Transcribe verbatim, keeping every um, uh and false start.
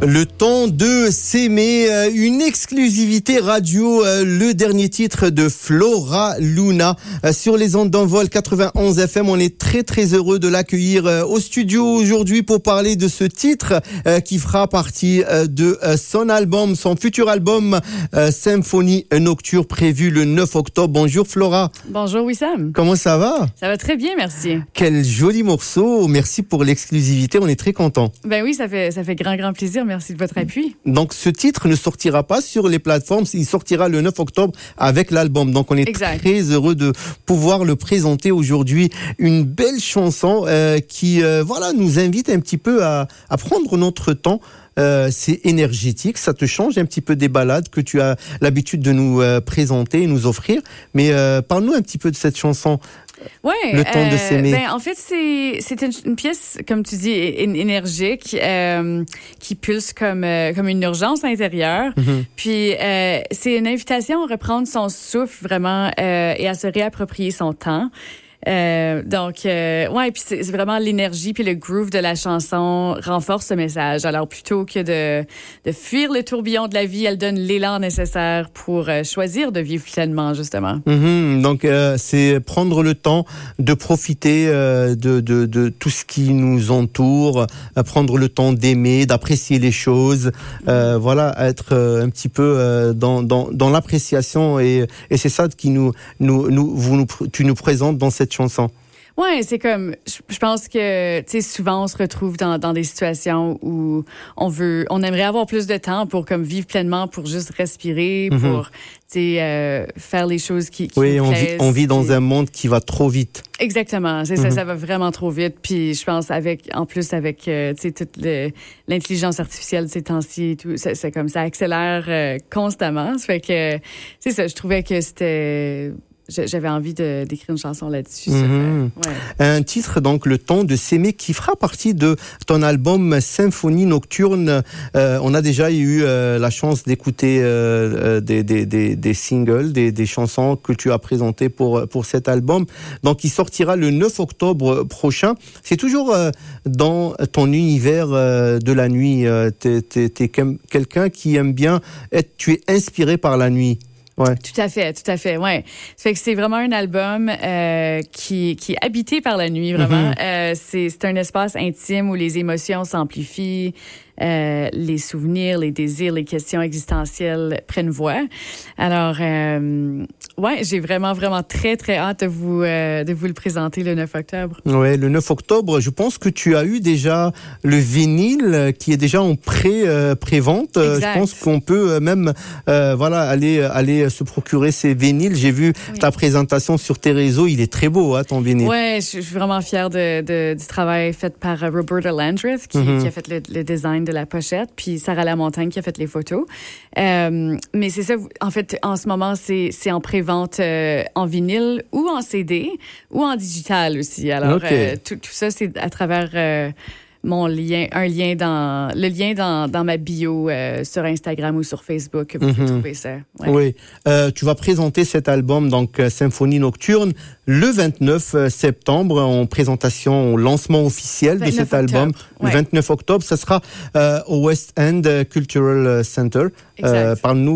Le temps de s'aimer, une exclusivité radio, le dernier titre de Flora Luna sur les ondes d'Envol quatre-vingt-onze F M. On est très très heureux de l'accueillir au studio aujourd'hui pour parler de ce titre qui fera partie de son album, son futur album Symphonie Nocturne prévu le neuf octobre. Bonjour Flora. Bonjour Wissam. Comment ça va? Ça va très bien, merci. Quel joli morceau, merci pour l'exclusivité, on est très contents. Ben oui, ça fait, ça fait grand grand plaisir. Merci de votre appui. Donc, ce titre ne sortira pas sur les plateformes, il sortira le neuf octobre avec l'album. Donc, on est exact. Très heureux de pouvoir le présenter aujourd'hui. Une belle chanson euh, qui euh, voilà, nous invite un petit peu à, à prendre notre temps. Euh, c'est énergétique, ça te change un petit peu des balades que tu as l'habitude de nous euh, présenter et nous offrir. Mais euh, parle-nous un petit peu de cette chanson. Ouais, le temps euh, de s'aimer. Ben, en fait, c'est c'est une, une pièce, comme tu dis, énergique, euh, qui pulse comme euh, comme une urgence intérieure. Mm-hmm. Puis euh, c'est une invitation à reprendre son souffle vraiment euh, et à se réapproprier son temps. Euh, donc, euh, ouais, puis c'est, c'est vraiment l'énergie puis le groove de la chanson renforce ce message. Alors, plutôt que de, de fuir le tourbillon de la vie, elle donne l'élan nécessaire pour euh, choisir de vivre pleinement, justement. Mmh, donc, euh, c'est prendre le temps de profiter euh, de, de, de tout ce qui nous entoure, euh, prendre le temps d'aimer, d'apprécier les choses, euh, mmh. voilà, être euh, un petit peu euh, dans, dans, dans l'appréciation et, et c'est ça qui nous, nous, nous, vous nous, tu nous présentes dans cette chanson. Ouais, c'est comme, je pense que, tu sais, souvent on se retrouve dans, dans des situations où on veut, on aimerait avoir plus de temps pour comme vivre pleinement, pour juste respirer, mm-hmm. pour, tu sais, euh, faire les choses qui, qui oui, nous on plaisent. Vit, on vit dans un monde qui va trop vite. Exactement, c'est mm-hmm. ça, ça va vraiment trop vite. Puis je pense avec, en plus avec, euh, tu sais, toute le, l'intelligence artificielle ces temps-ci et tout, c'est, c'est comme ça accélère euh, constamment. Ça fait que, c'est ça, je trouvais que c'était j'avais envie de, d'écrire une chanson là-dessus. Mmh. Sur, euh, ouais. Un titre, donc, Le temps de s'aimer, qui fera partie de ton album Symphonie Nocturne. Euh, on a déjà eu euh, la chance d'écouter euh, des, des, des, des singles, des, des chansons que tu as présentées pour, pour cet album. Donc, il sortira le neuf octobre prochain. C'est toujours euh, dans ton univers euh, de la nuit. Euh, t'es, t'es, t'es quelqu'un qui aime bien être... Tu es inspiré par la nuit. Ouais. Tout à fait, tout à fait, ouais. Ça fait que c'est vraiment un album euh, qui qui est habité par la nuit, vraiment. Mm-hmm. Euh, c'est c'est un espace intime où les émotions s'amplifient, euh, les souvenirs, les désirs, les questions existentielles prennent voix. Alors, euh, ouais, j'ai vraiment vraiment très très hâte de vous euh, de vous le présenter le neuf octobre. Ouais, le neuf octobre. Je pense que tu as eu déjà le vinyle qui est déjà en pré euh, pré-vente. Exact. Je pense qu'on peut même euh, voilà aller aller se procurer ces vinyles. J'ai vu oui. ta présentation sur tes réseaux. Il est très beau, hein, ton vinyle. Ouais, je suis vraiment fière de, de, du travail fait par Roberta Landreth qui, mm-hmm. qui a fait le, le design de la pochette, puis Sarah Lamontagne qui a fait les photos. Euh, mais c'est ça, en fait, en ce moment, c'est, c'est en pré-vente euh, en vinyle ou en C D ou en digital aussi. Alors, okay. euh, tout, tout ça, c'est à travers... Euh, mon lien, un lien dans le lien dans, dans ma bio euh, sur Instagram ou sur Facebook que vous mm-hmm. pouvez trouver ça. Ouais. Oui, euh, tu vas présenter cet album donc Symphonie Nocturne le vingt-neuf septembre en présentation, au lancement officiel de cet octobre. album. Ouais. Le vingt-neuf octobre, ça sera euh, au West End Cultural Center. Exact. Euh, parle-nous